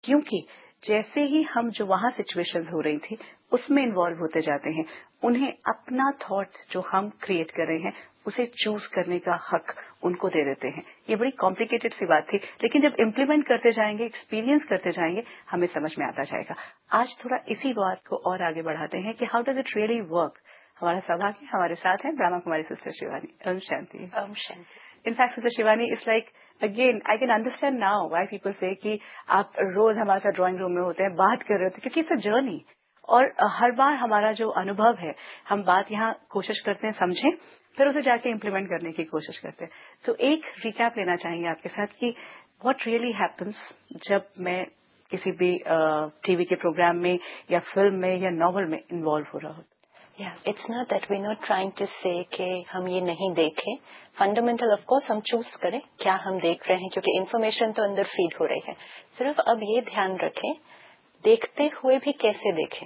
क्योंकि जैसे ही हम जो वहां सिचुएशंस हो रही थी उसमें इन्वॉल्व होते जाते हैं, उन्हें अपना थॉट जो हम क्रिएट कर रहे हैं उसे चूज करने का हक उनको दे देते हैं। ये बड़ी कॉम्प्लिकेटेड सी बात थी, लेकिन जब इम्प्लीमेंट करते जाएंगे, एक्सपीरियंस करते जाएंगे, हमें समझ में आता जाएगा। आज थोड़ा इसी बात को और आगे बढ़ाते हैं कि how does it really work. हमारा सौभाग्य हमारे साथ है Brahma Kumari sister Shivani. Om Shanti. Om Shanti. In fact sister Shivani is like again I can understand now why people से कि आप रोज हमारे साथ ड्राइंग रूम में होते हैं, बात कर रहे होते हैं, क्योंकि इट्स अ जर्नी। और हर बार हमारा जो अनुभव है, हम बात यहाँ कोशिश करते हैं समझें, फिर उसे जाके इम्प्लीमेंट करने की कोशिश करते हैं। तो एक रिकैप लेना चाहेंगे आपके साथ कि व्हाट रियली हैपन्स जब मैं किसी भी टीवी के प्रोग्राम में या फिल्म में या नॉवल में इन्वॉल्व हो रहा हूँ। It's not that we not trying to से कि हम ये नहीं देखें। फंडामेंटल ऑफ कोर्स हम चूज करें क्या हम देख रहे हैं, क्योंकि इन्फॉर्मेशन तो अंदर फीड हो रही है। सिर्फ अब ये ध्यान रखें देखते हुए भी कैसे देखें,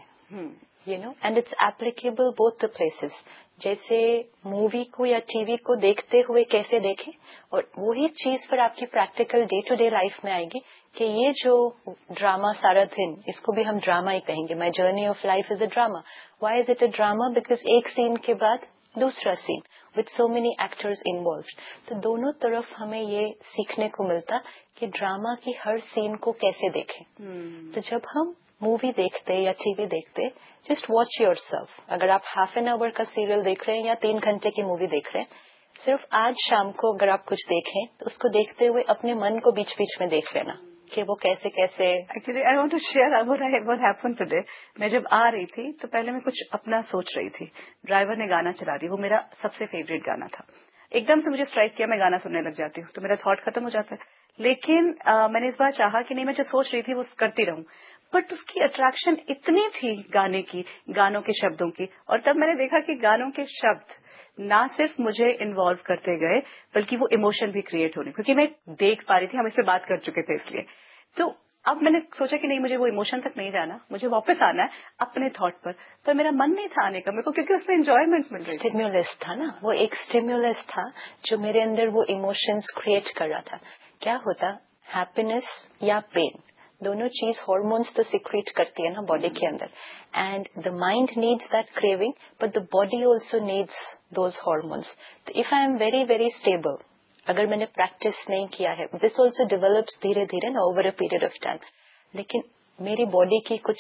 you know, and it's applicable both the places. जैसे मूवी को या टीवी को देखते हुए कैसे देखें, और वही चीज पर आपकी practical day to day life में आएगी कि ये जो ड्रामा सारा दिन, इसको भी हम ड्रामा ही कहेंगे। My journey of life is a drama. Why is it a drama? Because एक सीन के बाद दूसरा seen with so many actors involve. तो दोनों तरफ हमें ये सीखने को मिलता कि ड्रामा की हर सीन को कैसे देखें। तो जब हम मूवी देखते या टीवी देखते, जस्ट वॉच योरसेल्फ। अगर आप हाफ एन आवर का सीरियल देख रहे हैं या 3 घंटे की मूवी देख रहे हैं, सिर्फ आज शाम को अगर आप कुछ देखें तो उसको देखते हुए अपने मन को बीच बीच में देख लेना कि वो कैसे कैसे। Actually I want to share what happened today. मैं जब आ रही थी तो पहले मैं कुछ अपना सोच रही थी, ड्राइवर ने गाना चला दी, वो मेरा सबसे फेवरेट गाना था। एकदम से मुझे स्ट्राइक किया, मैं गाना सुनने लग जाती हूँ, तो मेरा थॉट खत्म हो जाता है। लेकिन मैंने इस बार चाहा कि नहीं, मैं जो सोच रही थी वो करती रहूं, बट उसकी अट्रैक्शन इतनी थी गाने की, गानों के शब्दों की। और तब मैंने देखा कि गानों के शब्द ना सिर्फ मुझे इन्वॉल्व करते गए, बल्कि वो इमोशन भी क्रिएट होने, क्योंकि मैं देख पा रही थी, हम इस पे बात कर चुके थे इसलिए। तो अब मैंने सोचा कि नहीं, मुझे वो इमोशन तक नहीं जाना, मुझे वापस आना है अपने थॉट पर मेरा मन नहीं था आने का मेरे को, क्योंकि उसमें एंजॉयमेंट मिल रही थी। स्टिम्युलस था ना, वो एक स्टिम्युलस था जो मेरे अंदर वो इमोशंस क्रिएट कर रहा था। क्या होता, हैप्पीनेस या पेन, दोनों चीज हॉर्मोन्स तो सिक्रीट करती है ना बॉडी के अंदर, and the mind needs that craving, but the body also needs those hormones. तो if I am very very stable, अगर मैंने प्रैक्टिस नहीं किया है, दिस ऑल्सो डेवलप्स धीरे धीरे ना over a period of time, लेकिन मेरी बॉडी की कुछ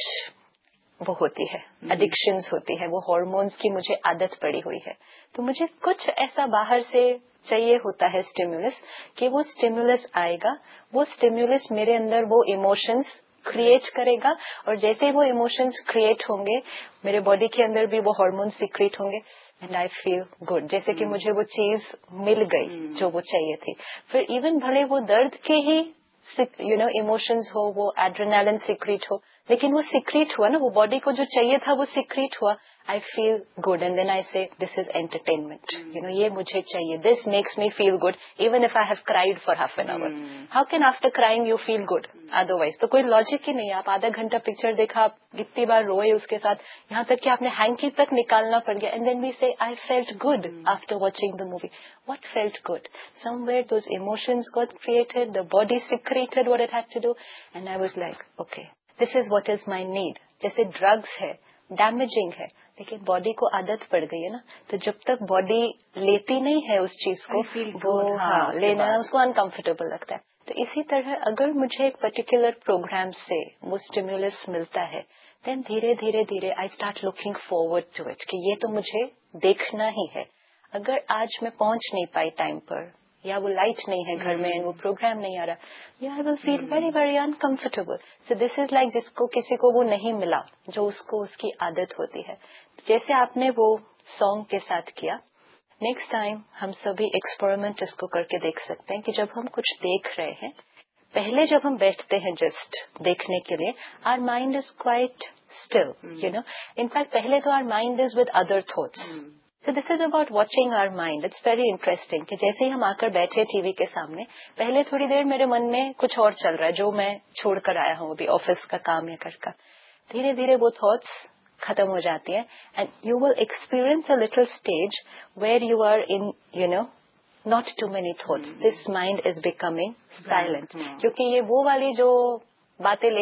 वो होती है, एडिक्शंस होती है, वो हॉर्मोन्स की मुझे आदत पड़ी हुई है। तो मुझे कुछ ऐसा बाहर से चाहिए होता है स्टिम्युलस, कि वो स्टिम्युलस आएगा, वो स्टिम्युलस मेरे अंदर वो इमोशंस क्रिएट करेगा, और जैसे वो इमोशंस क्रिएट होंगे मेरे बॉडी के अंदर भी वो हॉर्मोन्स सिक्रीट होंगे, एंड आई फील गुड, जैसे कि मुझे वो चीज मिल गई जो वो चाहिए थी। फिर इवन भले वो दर्द के ही यू नो इमोशंस हो, वो एड्रेनालिन सिक्रीट हो, लेकिन वो सिक्रीट हुआ ना, वो बॉडी को जो चाहिए था वो सिक्रीट हुआ, I feel good, and then I से this is entertainment, you know, ये मुझे चाहिए, this makes me feel good even if I have cried for half an hour. How can after crying you feel good otherwise? तो कोई logic ही नहीं है। आप आधा घंटा पिक्चर देखा, आप कितनी बार रोए उसके साथ, यहाँ तक कि आपने हैंकी तक निकालना पड़ गया, एंड देन वी से I felt good after watching the movie. What felt good? Somewhere those emotions got created, the body secreted what it had to do, and I was like, okay, this is what is my need. जैसे drugs है, damaging है, लेकिन body को आदत पड़ गई है ना, तो जब तक बॉडी लेती नहीं है उस चीज को, वो लेना उसको अनकंफर्टेबल लगता है। तो इसी तरह अगर मुझे एक पर्टिकुलर प्रोग्राम से वो स्टिम्युलस मिलता है, देन धीरे धीरे धीरे I start looking forward to it, कि ये तो मुझे देखना ही है। अगर आज मैं पहुंच नहीं पाई टाइम पर, या वो लाइट नहीं है घर में, वो प्रोग्राम नहीं आ रहा, या I will feel very very uncomfortable. So this is like जिसको किसी को वो नहीं मिला जो उसको उसकी आदत होती है। जैसे आपने वो सॉन्ग के साथ किया, नेक्स्ट टाइम हम सभी एक्सपेरिमेंट इसको करके देख सकते हैं कि जब हम कुछ देख रहे हैं, पहले जब हम बैठते हैं जस्ट देखने के लिए, our mind is quite still, you know, in fact पहले तो our mind is with other thoughts. So this is about watching our mind. It's very interesting कि जैसे ही हम आकर बैठे टीवी के सामने, पहले थोड़ी देर मेरे मन में कुछ और चल रहा है जो मैं छोड़कर आया हूँ अभी ऑफिस का काम या घर का, धीरे धीरे वो थॉट्स खत्म हो जाती है, and you will experience a little stage where you are in, you know, not to many thoughts, this mind is becoming silent, क्योंकि ये वो वाली जो बातें